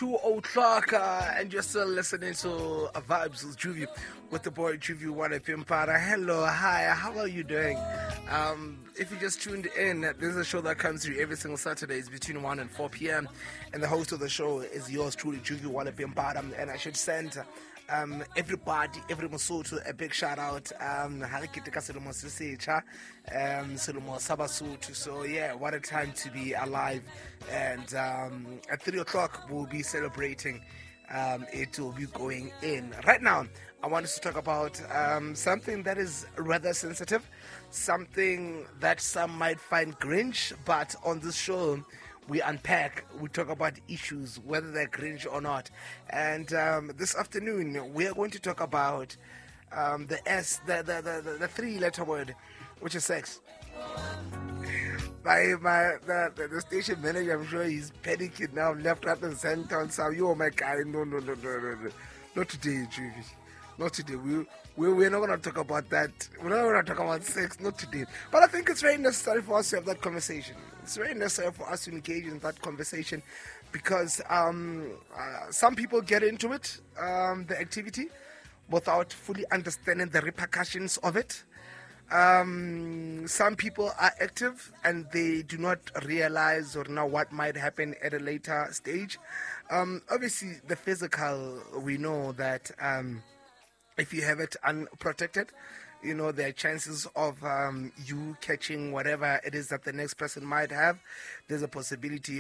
2 o'clock, and you're still listening to Vibes with Juvie with the boy Juvie Wanapimpara. Hello, hi, how are you doing? If you just tuned in, this is a show that comes through every single Saturdays between 1 and 4 p.m. And the host of the show is yours truly, Juvie Wanapimpara. And I should send everybody, every Mosotho, a big shout out. So yeah, what a time to be alive. And at 3 o'clock we'll be celebrating. It will be going in. Right now, I want us to talk about something that is rather sensitive, something that some might find cringe, but on this show we unpack, we talk about issues, whether they're cringe or not. And this afternoon, we are going to talk about the three-letter word, which is sex. The station manager, I'm sure he's panicking now, left, right, and center. And so, oh my guy, no. Not today, Juvie. Not today. We're not going to talk about that. We're not going to talk about sex, not today. But I think it's very necessary for us to have that conversation. It's very necessary for us to engage in that conversation because some people get into it, the activity, without fully understanding the repercussions of it. Some people are active and they do not realize or know what might happen at a later stage. Obviously, the physical, we know that if you have it unprotected, you know, there are chances of you catching whatever it is that the next person might have. There's a possibility